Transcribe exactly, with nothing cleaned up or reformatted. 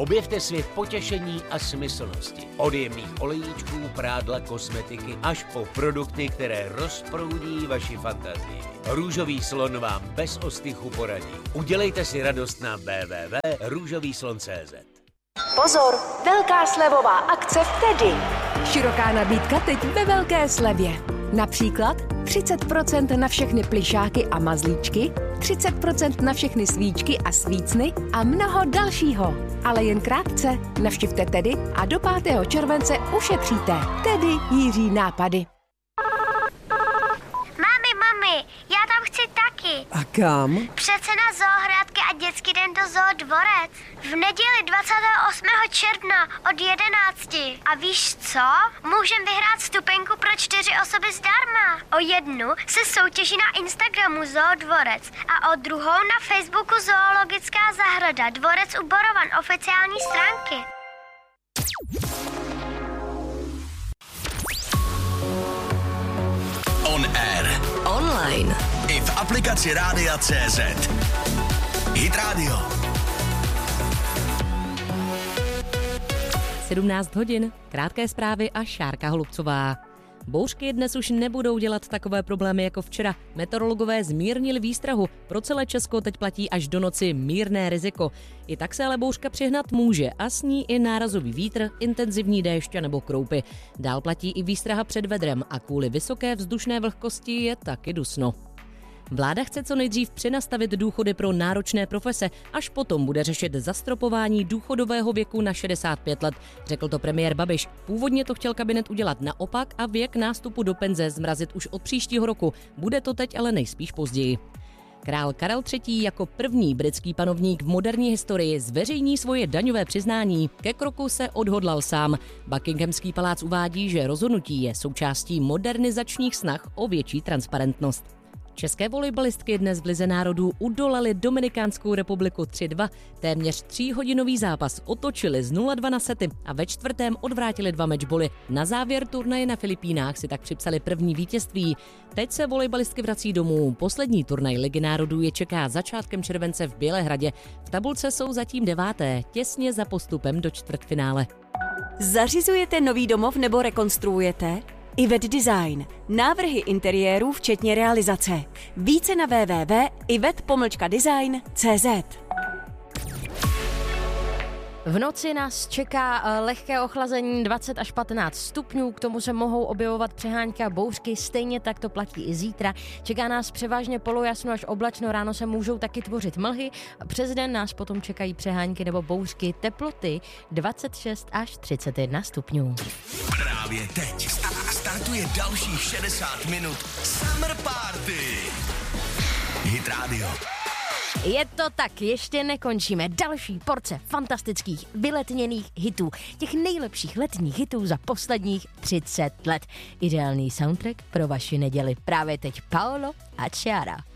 Objevte svět potěšení a smyslnosti. Od jemných olejíčků, prádla, kosmetiky až po produkty, které rozproudí vaši fantazii. Růžový slon vám bez ostychu poradí. Udělejte si radost na w w w tečka růžový slon tečka c z. Pozor, velká slevová akce v Tedy. Široká nabídka teď ve velké slevě. Například třicet procent na všechny plyšáky a mazlíčky, třicet procent na všechny svíčky a svícny a mnoho dalšího. Ale jen krátce. Navštivte Tedy a do pátého července ušetříte. Tedy Jiří nápady. Mami, mami, já tam chci taky. A kam? Přece na Zoohrádky a dětský den do Zoodvorec. V neděli dvacátého osmého června od jedenácti. A víš co? Můžem vyhrát vstupenku pro čtyři osoby zdarma. O jednu se soutěží na Instagramu Zoodvorec a o druhou na Facebooku Zoologická zahrada Dvorec u Borovan oficiální stránky. On air. Online. I v aplikaci Rádia C Z. Hit Radio. sedmnáct hodin, krátké zprávy a Šárka Holubcová. Bouřky dnes už nebudou dělat takové problémy jako včera. Meteorologové zmírnili výstrahu. Pro celé Česko teď platí až do noci mírné riziko. I tak se ale bouřka přihnat může a s ní i nárazový vítr, intenzivní déšť nebo kroupy. Dál platí i výstraha před vedrem a kvůli vysoké vzdušné vlhkosti je taky dusno. Vláda chce co nejdřív přenastavit důchody pro náročné profese, až potom bude řešit zastropování důchodového věku na šedesát pět let, řekl to premiér Babiš. Původně to chtěl kabinet udělat naopak a věk nástupu do penze zmrazit už od příštího roku. Bude to teď ale nejspíš později. Král Karel třetí. jako první britský panovník v moderní historii zveřejní svoje daňové přiznání. Ke kroku se odhodlal sám. Buckinghamský palác uvádí, že rozhodnutí je součástí modernizačních snah o větší transparentnost. České volejbalistky dnes v Lize národů udolaly Dominikánskou republiku tři dva. Téměř tříhodinový zápas otočili z nula dva na sety a ve čtvrtém odvrátili dva matchboly. Na závěr turnaje na Filipínách si tak připsali první vítězství. Teď se volejbalistky vrací domů. Poslední turnaj Ligy národů je čeká začátkem července v Bělehradě. V tabulce jsou zatím deváté, těsně za postupem do čtvrtfinále. Zařizujete nový domov nebo rekonstruujete? Ivet Design. Návrhy interiérů včetně realizace. Více na w w w tečka ivet pomlčka design tečka c z. V noci nás čeká lehké ochlazení dvacet až patnáct stupňů, k tomu se mohou objevovat přehánky a bouřky, stejně tak to platí i zítra. Čeká nás převážně polojasno až oblačno, ráno se můžou taky tvořit mlhy, přes den nás potom čekají přehánky nebo bouřky, teploty dvacet šest až třicet jedna stupňů. Právě teď startuje dalších šedesát minut Summer Party. Hit Radio. Je to tak, ještě nekončíme. Další porce fantastických vyletněných hitů. Těch nejlepších letních hitů za posledních třicet let. Ideální soundtrack pro vaši neděli. Právě teď Paolo a Ciara.